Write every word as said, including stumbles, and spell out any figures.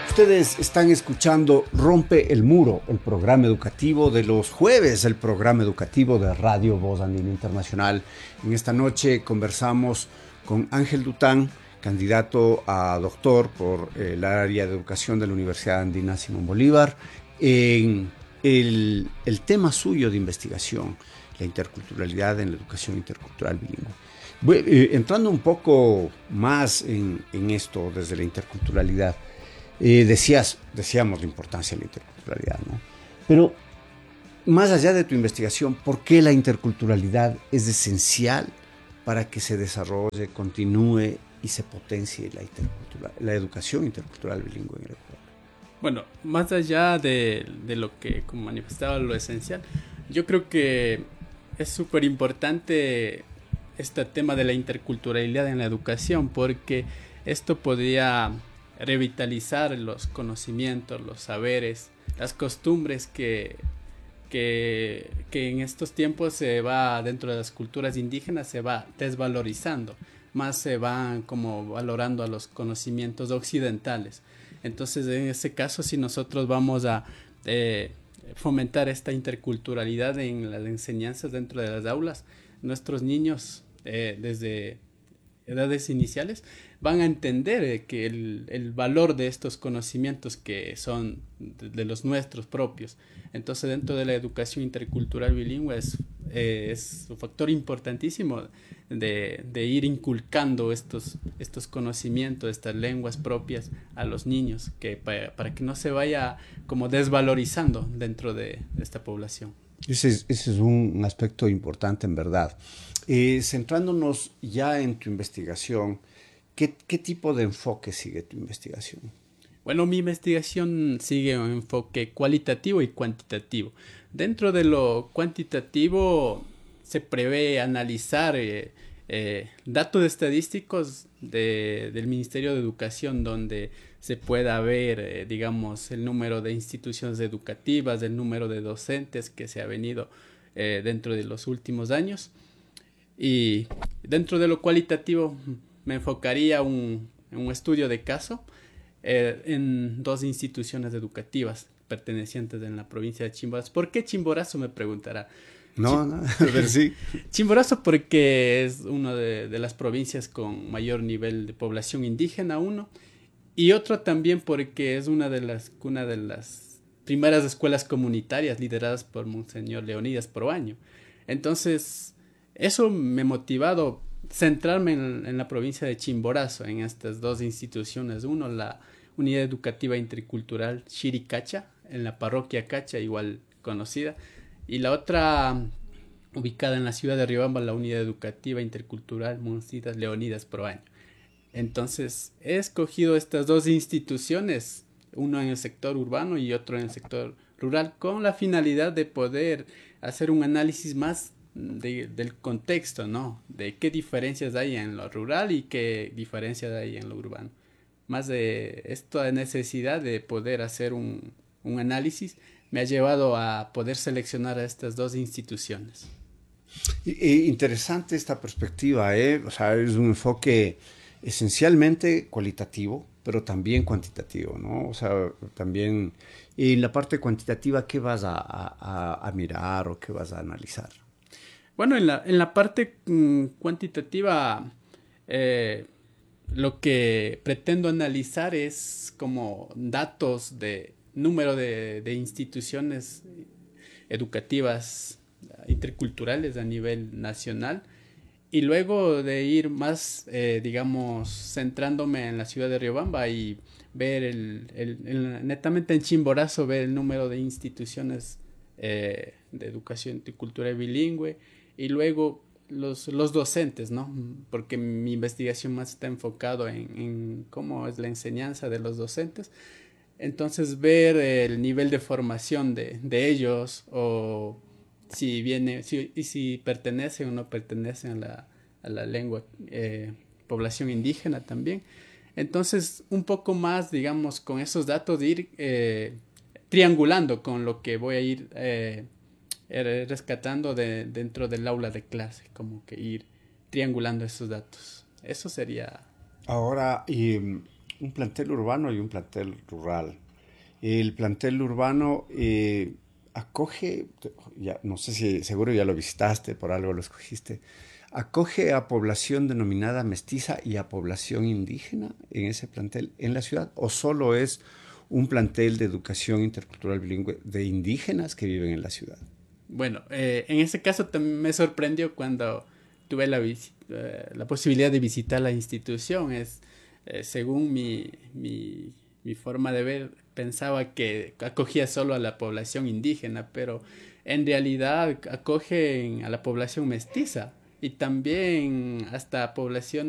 Ustedes están escuchando Rompe el Muro, el programa educativo de los jueves, el programa educativo de Radio Voz Andina Internacional. En esta noche conversamos con Ángel Dután, candidato a doctor por el área de educación de la Universidad Andina Simón Bolívar, en el, el tema suyo de investigación, la interculturalidad en la educación intercultural bilingüe. Bueno, eh, entrando un poco más en, en esto desde la interculturalidad, eh, decías, decíamos la importancia de la interculturalidad, ¿no? Pero más allá de tu investigación, ¿por qué la interculturalidad es esencial para que se desarrolle, continúe y se potencie la, intercultural, la educación intercultural bilingüe en el Ecuador? Bueno, más allá de, de lo que como manifestaba lo esencial, yo creo que es súper importante este tema de la interculturalidad en la educación, porque esto podría revitalizar los conocimientos, los saberes, las costumbres que, que, que en estos tiempos se va, dentro de las culturas indígenas, se va desvalorizando, más se van como valorando a los conocimientos occidentales. Entonces, en ese caso, si nosotros vamos a eh, fomentar esta interculturalidad en las enseñanzas dentro de las aulas, nuestros niños eh, desde edades iniciales van a entender eh, que el, el valor de estos conocimientos que son de, de los nuestros propios. Entonces, dentro de la educación intercultural bilingüe es, eh, es un factor importantísimo de, de ir inculcando estos, estos conocimientos, estas lenguas propias a los niños, que para, para que no se vaya como desvalorizando dentro de, de esta población. Ese es, ese es un aspecto importante, en verdad. Eh, centrándonos ya en tu investigación, ¿qué, qué tipo de enfoque sigue tu investigación? Bueno, mi investigación sigue un enfoque cualitativo y cuantitativo. Dentro de lo cuantitativo se prevé analizar eh, eh, datos estadísticos de, del Ministerio de Educación, donde se pueda ver, eh, digamos, el número de instituciones educativas, el número de docentes que se ha venido eh, dentro de los últimos años. Y dentro de lo cualitativo me enfocaría un, en un estudio de caso eh, en dos instituciones educativas pertenecientes en la provincia de Chimborazo. ¿Por qué Chimborazo? Me preguntará. No, no, a ver, sí. Chimborazo porque es una de, de las provincias con mayor nivel de población indígena, uno, y otro también porque es una de las, una de las primeras escuelas comunitarias lideradas por Monseñor Leonidas Proaño. Entonces, eso me ha motivado centrarme en, en la provincia de Chimborazo, en estas dos instituciones. Uno, la Unidad Educativa Intercultural Chiricacha, en la parroquia Cacha, igual conocida, y la otra ubicada en la ciudad de Riobamba, la Unidad Educativa Intercultural Monsitas Leonidas Proaño. Entonces, he escogido estas dos instituciones, uno en el sector urbano y otro en el sector rural, con la finalidad de poder hacer un análisis más de, del contexto, ¿no? De qué diferencias hay en lo rural y qué diferencias hay en lo urbano. Más de esta necesidad de poder hacer un, un análisis me ha llevado a poder seleccionar a estas dos instituciones. Y, interesante esta perspectiva, ¿eh? O sea, es un enfoque esencialmente cualitativo, pero también cuantitativo, ¿no? O sea, también en la parte cuantitativa, ¿qué vas a, a, a mirar o qué vas a analizar? Bueno, en la, en la parte mmm, cuantitativa, eh, lo que pretendo analizar es como datos de número de, de instituciones educativas interculturales a nivel nacional, y luego de ir más, eh, digamos, centrándome en la ciudad de Riobamba y ver el, el, el netamente en Chimborazo, ver el número de instituciones eh, de educación y cultura bilingüe, y luego los, los docentes, ¿no? Porque mi investigación más está enfocado en, en cómo es la enseñanza de los docentes. Entonces, ver el nivel de formación de, de ellos, o si viene, si, y si pertenecen o no pertenecen a la, a la lengua, eh, población indígena también. Entonces, un poco más, digamos, con esos datos, de ir eh, triangulando con lo que voy a ir eh, rescatando de, dentro del aula de clase, como que ir triangulando esos datos. Eso sería... Ahora, y un plantel urbano y un plantel rural. El plantel urbano eh, acoge, ya, no sé si seguro ya lo visitaste, por algo lo escogiste, acoge a población denominada mestiza y a población indígena en ese plantel en la ciudad, o solo es un plantel de educación intercultural bilingüe de indígenas que viven en la ciudad. Bueno, eh, en ese caso también me sorprendió cuando tuve la, visi- eh, la posibilidad de visitar la institución. Es, eh, según mi, mi, mi forma de ver, pensaba que acogía solo a la población indígena, pero en realidad acogen a la población mestiza y también hasta población